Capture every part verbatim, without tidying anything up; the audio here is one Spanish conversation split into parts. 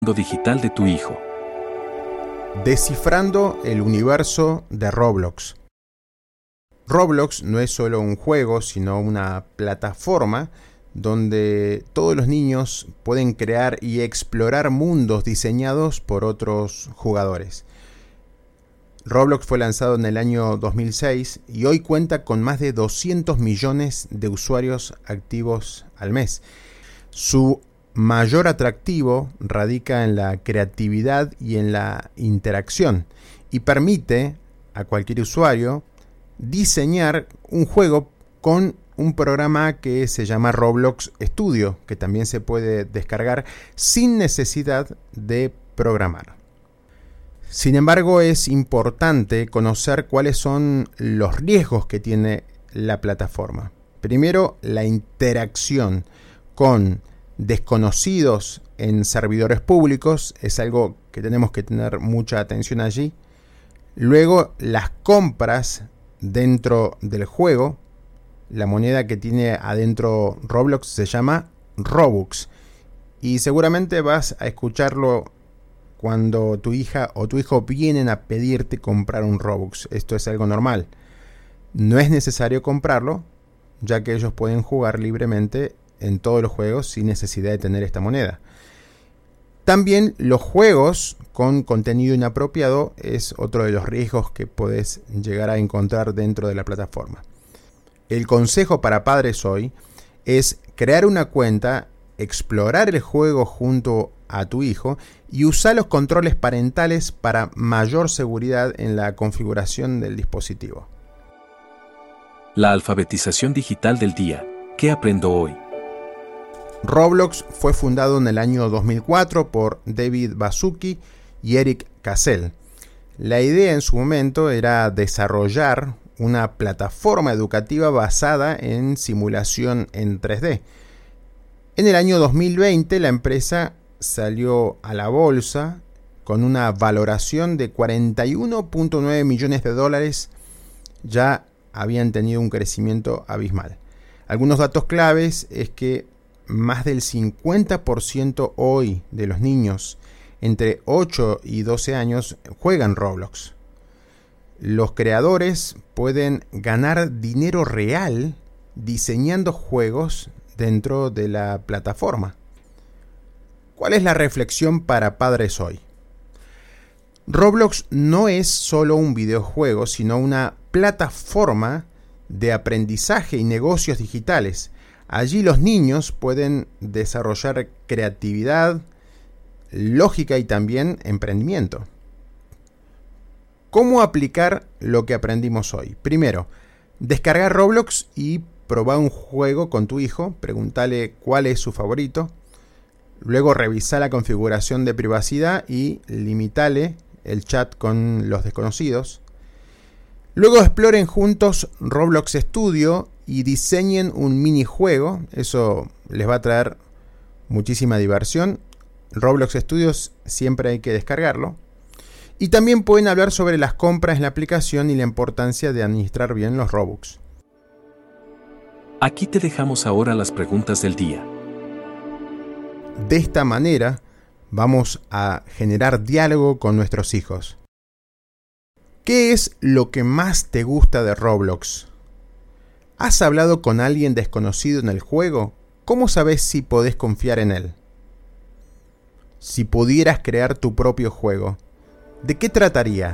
digital de tu hijo. Descifrando el universo de Roblox. Roblox no es solo un juego, sino una plataforma donde todos los niños pueden crear y explorar mundos diseñados por otros jugadores. Roblox fue lanzado en el año dos mil seis y hoy cuenta con más de doscientos millones de usuarios activos al mes. Su mayor atractivo radica en la creatividad y en la interacción y permite a cualquier usuario diseñar un juego con un programa que se llama Roblox Studio, que también se puede descargar sin necesidad de programar. Sin embargo, es importante conocer cuáles son los riesgos que tiene la plataforma. Primero, la interacción con desconocidos en servidores públicos es algo que tenemos que tener mucha atención allí. Luego, las compras dentro del juego. La moneda que tiene adentro Roblox se llama Robux y seguramente vas a escucharlo cuando tu hija o tu hijo vienen a pedirte comprar un Robux. Esto es algo normal. No es necesario comprarlo, ya que ellos pueden jugar libremente en todos los juegos sin necesidad de tener esta moneda. También los juegos con contenido inapropiado es otro de los riesgos que podés llegar a encontrar dentro de la plataforma. El consejo para padres hoy es crear una cuenta, explorar el juego junto a tu hijo y usar los controles parentales para mayor seguridad en la configuración del dispositivo. La alfabetización digital del día. ¿Qué aprendo hoy? Roblox fue fundado en el año dos mil cuatro por David Baszucki y Eric Cassell. La idea en su momento era desarrollar una plataforma educativa basada en simulación en tres D. En el año dos mil veinte la empresa salió a la bolsa con una valoración de cuarenta y uno punto nueve millones de dólares. Ya habían tenido un crecimiento abismal. Algunos datos claves es que más del cincuenta por ciento hoy de los niños entre ocho y doce años juegan Roblox. Los creadores pueden ganar dinero real diseñando juegos dentro de la plataforma. ¿Cuál es la reflexión para padres hoy? Roblox no es solo un videojuego, sino una plataforma de aprendizaje y negocios digitales. Allí los niños pueden desarrollar creatividad, lógica y también emprendimiento. ¿Cómo aplicar lo que aprendimos hoy? Primero, descargar Roblox y probar un juego con tu hijo. Pregúntale cuál es su favorito. Luego revisar la configuración de privacidad y limitale el chat con los desconocidos. Luego exploren juntos Roblox Studio y diseñen un minijuego. Eso les va a traer muchísima diversión. Roblox Studios siempre hay que descargarlo. Y también pueden hablar sobre las compras en la aplicación y la importancia de administrar bien los Robux. Aquí te dejamos ahora las preguntas del día. De esta manera vamos a generar diálogo con nuestros hijos. ¿Qué es lo que más te gusta de Roblox? ¿Has hablado con alguien desconocido en el juego? ¿Cómo sabes si podés confiar en él? Si pudieras crear tu propio juego, ¿de qué trataría?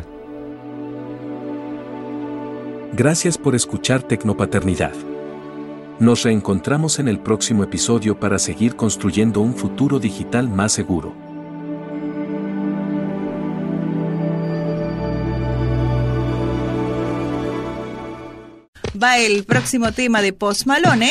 Gracias por escuchar Tecnopaternidad. Nos reencontramos en el próximo episodio para seguir construyendo un futuro digital más seguro. Va el próximo tema de Post Malone.